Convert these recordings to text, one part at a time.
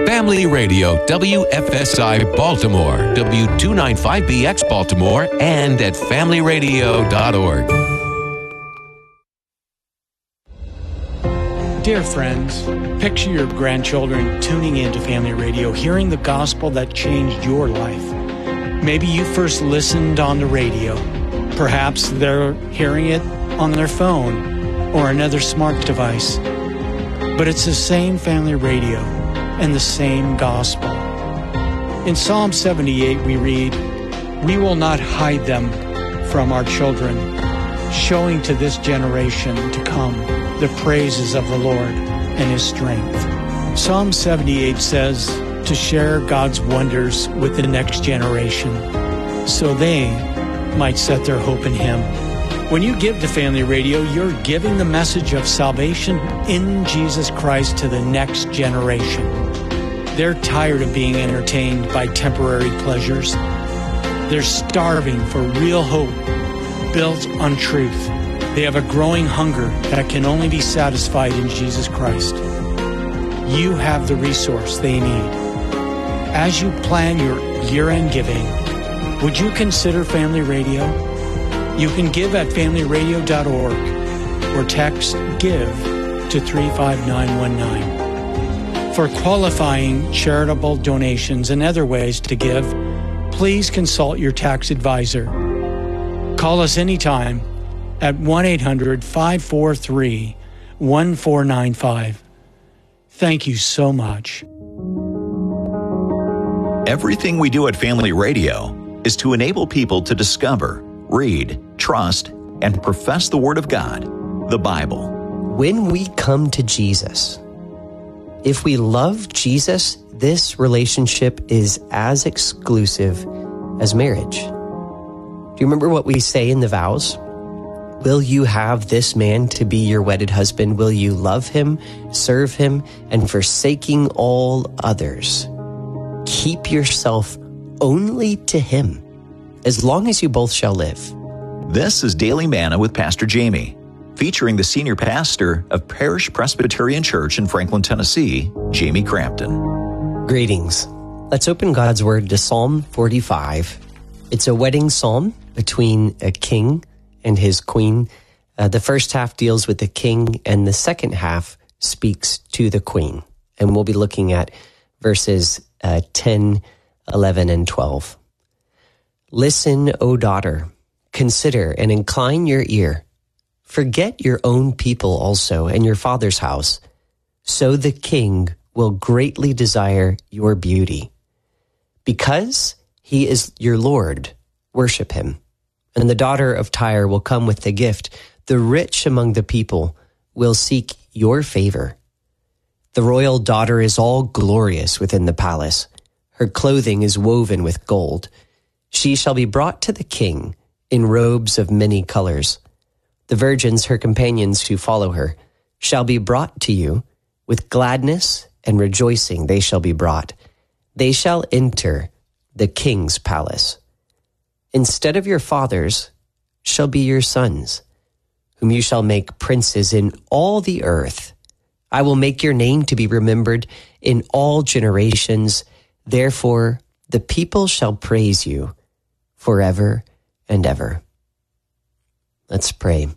Family Radio, WFSI Baltimore, W295BX Baltimore, and at familyradio.org. Dear friends, picture your grandchildren tuning into Family Radio, hearing the gospel that changed your life. Maybe you first listened on the radio. Perhaps they're hearing it on their phone or another smart device. But it's the same Family Radio and the same gospel. In Psalm 78 we read, "We will not hide them from our children, showing to this generation to come the praises of the Lord and His strength." Psalm 78 says to share God's wonders with the next generation so they might set their hope in Him. When you give to Family Radio, you're giving the message of salvation in Jesus Christ to the next generation. They're tired of being entertained by temporary pleasures. They're starving for real hope built on truth. They have a growing hunger that can only be satisfied in Jesus Christ. You have the resource they need. As you plan your year-end giving, would you consider Family Radio? You can give at familyradio.org or text GIVE to 35919. For qualifying charitable donations and other ways to give, please consult your tax advisor. Call us anytime at 1-800-543-1495. Thank you so much. Everything we do at Family Radio is to enable people to discover, read, trust, and profess the Word of God, the Bible. When we come to Jesus, if we love Jesus, this relationship is as exclusive as marriage. Do you remember what we say in the vows? Will you have this man to be your wedded husband? Will you love him, serve him, and forsaking all others, keep yourself only to him, as long as you both shall live? This is Daily Manna with Pastor Jamie, featuring the senior pastor of Parish Presbyterian Church in Franklin, Tennessee, Jamie Crampton. Greetings. Let's open God's Word to Psalm 45. It's a wedding psalm between a king and his queen. The first half deals with the king, and the second half speaks to the queen. And we'll be looking at verses 10, 11, and 12. Listen, O daughter, consider and incline your ear. Forget your own people also and your father's house, so the king will greatly desire your beauty. Because he is your Lord, worship him. And the daughter of Tyre will come with the gift. The rich among the people will seek your favor. The royal daughter is all glorious within the palace. Her clothing is woven with gold. She shall be brought to the king in robes of many colors. The virgins, her companions who follow her, shall be brought to you. With gladness and rejoicing they shall be brought. They shall enter the king's palace. Instead of your fathers shall be your sons, whom you shall make princes in all the earth. I will make your name to be remembered in all generations. Therefore, the people shall praise you forever and ever. Let's pray.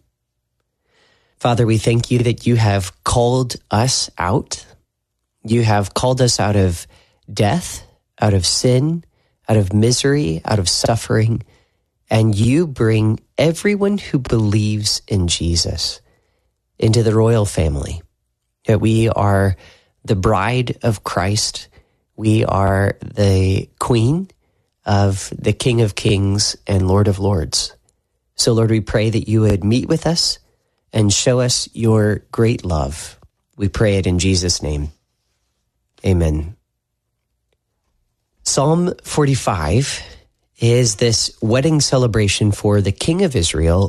Father, we thank you that you have called us out. You have called us out of death, out of sin, out of misery, out of suffering, and you bring everyone who believes in Jesus into the royal family. That we are the bride of Christ. We are the queen of the King of Kings and Lord of Lords. So, Lord, we pray that you would meet with us and show us your great love. We pray it in Jesus' name. Amen. Psalm 45 is this wedding celebration for the King of Israel